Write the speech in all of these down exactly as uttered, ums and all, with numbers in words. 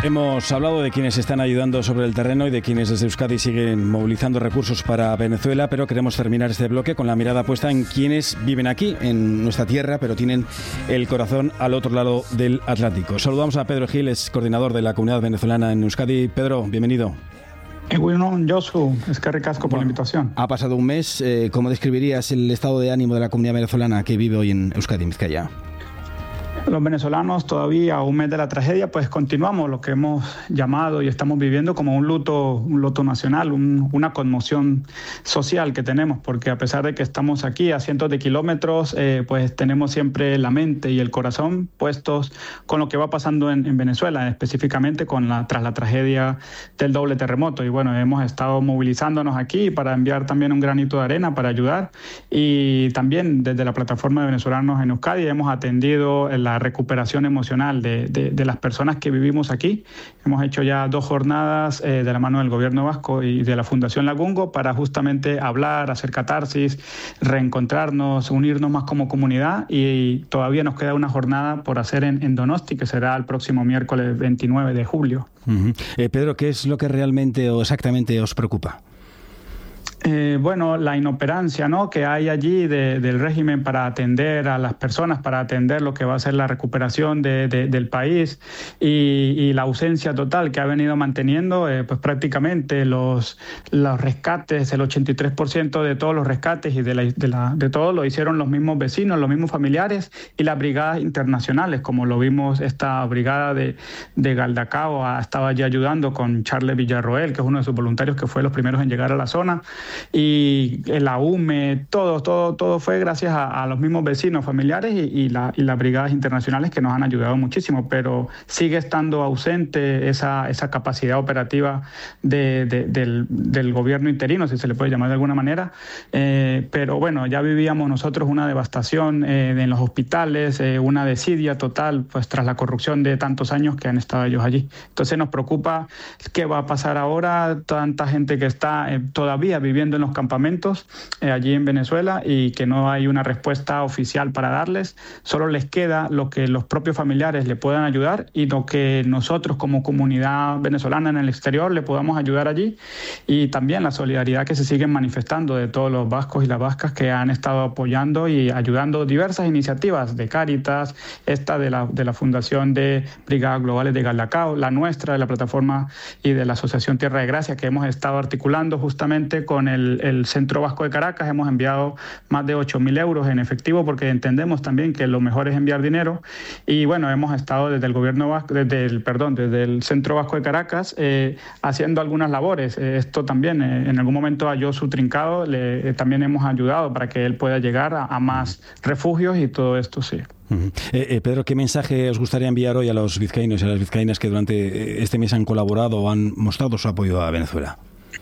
Hemos hablado de quienes están ayudando sobre el terreno y de quienes desde Euskadi siguen movilizando recursos para Venezuela, pero queremos terminar este bloque con la mirada puesta en quienes viven aquí, en nuestra tierra, pero tienen el corazón al otro lado del Atlántico. Saludamos a Pedro Gil, es coordinador de la comunidad venezolana en Euskadi. Pedro, bienvenido. Eh, bueno, Josu, es que ricasco por bueno, la invitación. Ha pasado un mes. Eh, ¿Cómo describirías el estado de ánimo de la comunidad venezolana que vive hoy en Euskadi, en Vizcaya? Los venezolanos todavía a un mes de la tragedia, pues continuamos lo que hemos llamado y estamos viviendo como un luto, un luto nacional, un, una conmoción social que tenemos, porque a pesar de que estamos aquí a cientos de kilómetros, eh, pues tenemos siempre la mente y el corazón puestos con lo que va pasando en, en Venezuela, específicamente con la, tras la tragedia del doble terremoto. Y bueno, hemos estado movilizándonos aquí para enviar también un granito de arena para ayudar, y también desde la plataforma de venezolanos en Euskadi hemos atendido la recuperación emocional de, de, de las personas que vivimos aquí. Hemos hecho ya dos jornadas eh, de la mano del gobierno vasco y de la Fundación Lagungo para justamente hablar, hacer catarsis, reencontrarnos, unirnos más como comunidad, y, y todavía nos queda una jornada por hacer en, en Donosti, que será el próximo miércoles veintinueve de julio. Uh-huh. eh, Pedro, ¿qué es lo que realmente o exactamente os preocupa? Eh, bueno, la inoperancia, ¿no?, que hay allí de, del régimen para atender a las personas, para atender lo que va a ser la recuperación de, de, del país, y, y la ausencia total que ha venido manteniendo, eh, pues prácticamente los, los rescates, el ochenta y tres por ciento de todos los rescates y de, la, de, la, de todo lo hicieron los mismos vecinos, los mismos familiares y las brigadas internacionales, como lo vimos. Esta brigada de, de Galdacao estaba allí ayudando con Charles Villarroel, que es uno de sus voluntarios que fue los primeros en llegar a la zona. Y la U M E, todo, todo, todo fue gracias a, a los mismos vecinos, familiares y, y, la, y las brigadas internacionales que nos han ayudado muchísimo, pero sigue estando ausente esa, esa capacidad operativa de, de, del, del gobierno interino, si se le puede llamar de alguna manera. Eh, pero bueno, ya vivíamos nosotros una devastación eh, en los hospitales, eh, una desidia total, pues tras la corrupción de tantos años que han estado ellos allí. Entonces nos preocupa qué va a pasar ahora, tanta gente que está eh, todavía viviendo en los campamentos eh, allí en Venezuela, y que no hay una respuesta oficial para darles. Solo les queda lo que los propios familiares le puedan ayudar y lo que nosotros como comunidad venezolana en el exterior le podamos ayudar allí, y también la solidaridad que se siguen manifestando de todos los vascos y las vascas que han estado apoyando y ayudando diversas iniciativas de Cáritas, esta de la, de la Fundación de Brigadas Globales de Galdacao, la nuestra de la plataforma y de la Asociación Tierra de Gracia, que hemos estado articulando justamente con el El, el Centro Vasco de Caracas. Hemos enviado más de ocho mil euros en efectivo, porque entendemos también que lo mejor es enviar dinero. Y bueno, hemos estado desde el gobierno vasco, desde el, perdón, desde el Centro Vasco de Caracas eh, haciendo algunas labores. Eh, esto también, eh, en algún momento a Josu Trincado le, eh, también hemos ayudado para que él pueda llegar a, a más refugios y todo esto, sí. Uh-huh. eh, eh, Pedro, ¿qué mensaje os gustaría enviar hoy a los vizcaínos y a las vizcaínas que durante este mes han colaborado o han mostrado su apoyo a Venezuela?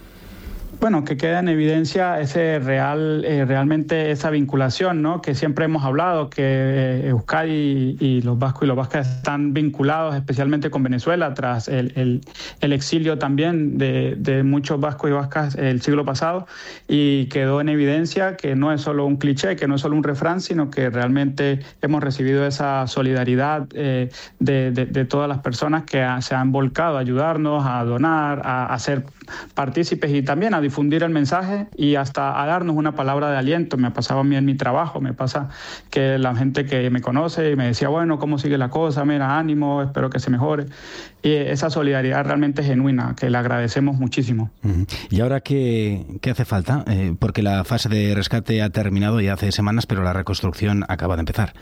Bueno, que queda en evidencia ese real, eh, realmente esa vinculación, ¿no?, que siempre hemos hablado, que eh, Euskadi y, y los vascos y los vascas están vinculados especialmente con Venezuela tras el, el, el exilio también de, de muchos vascos y vascas el siglo pasado, y quedó en evidencia que no es solo un cliché, que no es solo un refrán, sino que realmente hemos recibido esa solidaridad eh, de, de, de todas las personas que ha, se han volcado a ayudarnos, a donar, a, a ser partícipes y también a difundir el mensaje y hasta a darnos una palabra de aliento. Me ha pasado a mí en mi trabajo, me pasa que la gente que me conoce y me decía, bueno, ¿cómo sigue la cosa? Mira, ánimo, espero que se mejore. Y esa solidaridad realmente genuina, que le agradecemos muchísimo. Uh-huh. ¿Y ahora qué, qué hace falta? Eh, porque la fase de rescate ha terminado ya hace semanas, pero la reconstrucción acaba de empezar.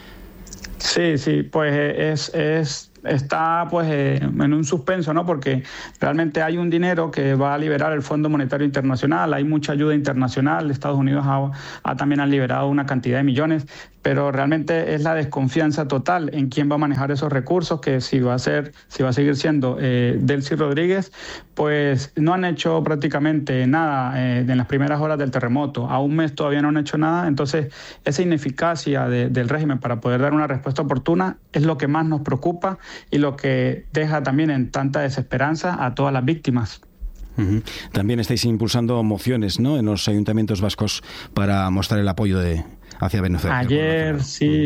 Sí, sí, pues es... es está pues eh, en un suspenso, ¿no?, porque realmente hay un dinero que va a liberar el Fondo Monetario Internacional, hay mucha ayuda internacional, Estados Unidos ha, ha también ha liberado una cantidad de millones, pero realmente es la desconfianza total en quién va a manejar esos recursos, que si va a ser, si va a seguir siendo eh, Delcy Rodríguez, pues no han hecho prácticamente nada eh, en las primeras horas del terremoto, a un mes todavía no han hecho nada. Entonces esa ineficacia de, del régimen para poder dar una respuesta oportuna es lo que más nos preocupa y lo que deja también en tanta desesperanza a todas las víctimas. Uh-huh. También estáis impulsando mociones, ¿no?, en los ayuntamientos vascos para mostrar el apoyo de hacia Venezuela. Ayer sí,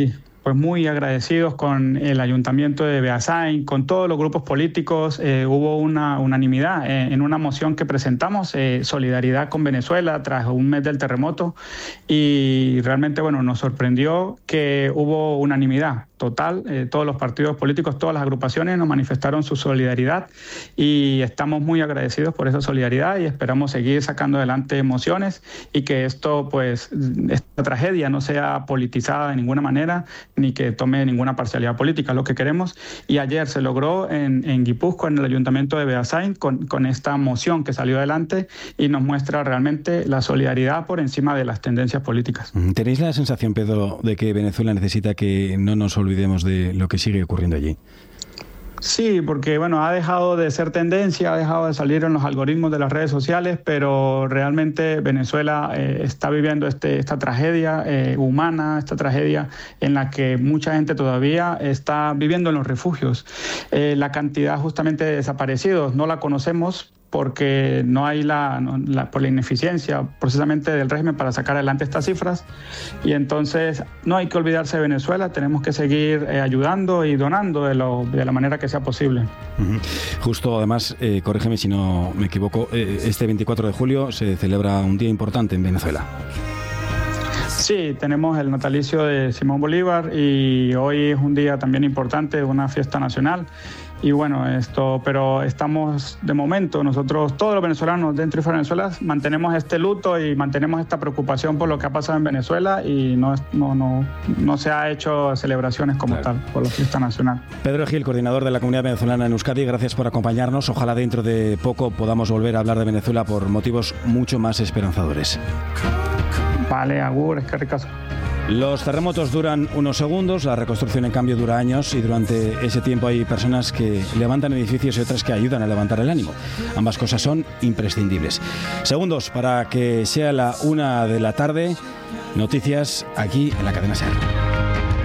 pues muy agradecidos con el Ayuntamiento de Beasain, con todos los grupos políticos. Eh, hubo una unanimidad eh, en una moción que presentamos, eh, solidaridad con Venezuela tras un mes del terremoto, y realmente, bueno, nos sorprendió que hubo unanimidad total. Eh, todos los partidos políticos, todas las agrupaciones nos manifestaron su solidaridad y estamos muy agradecidos por esa solidaridad y esperamos seguir sacando adelante mociones y que esto, pues, esta tragedia no sea politizada de ninguna manera ni que tome ninguna parcialidad política, lo que queremos. Y ayer se logró en, en Guipúzcoa, en el Ayuntamiento de Beasain, con, con esta moción que salió adelante y nos muestra realmente la solidaridad por encima de las tendencias políticas. ¿Tenéis la sensación, Pedro, de que Venezuela necesita que no nos olvidemos de lo que sigue ocurriendo allí? Sí, porque bueno, ha dejado de ser tendencia, ha dejado de salir en los algoritmos de las redes sociales, pero realmente Venezuela eh, está viviendo este, esta tragedia eh, humana, esta tragedia en la que mucha gente todavía está viviendo en los refugios. Eh, la cantidad justamente de desaparecidos no la conocemos, porque no hay la, no, la, por la ineficiencia precisamente del régimen para sacar adelante estas cifras. Y entonces no hay que olvidarse de Venezuela, tenemos que seguir eh, ayudando y donando de, lo, de la manera que sea posible. Uh-huh. Justo, además, eh, corrígeme si no me equivoco, eh, este veinticuatro de julio se celebra un día importante en Venezuela. Sí, tenemos el natalicio de Simón Bolívar y hoy es un día también importante, una fiesta nacional. Y bueno, esto, pero estamos de momento, nosotros, todos los venezolanos dentro y fuera de Venezuela, mantenemos este luto y mantenemos esta preocupación por lo que ha pasado en Venezuela y no, no, no, no se ha hecho celebraciones como claro. tal por la fiesta nacional. Pedro Gil, coordinador de la comunidad venezolana en Euskadi, gracias por acompañarnos. Ojalá dentro de poco podamos volver a hablar de Venezuela por motivos mucho más esperanzadores. Vale, agur, es que ricasco. Los terremotos duran unos segundos, la reconstrucción en cambio dura años y durante ese tiempo hay personas que levantan edificios y otras que ayudan a levantar el ánimo. Ambas cosas son imprescindibles. Segundos para que sea la una de la tarde. Noticias aquí en la cadena SER.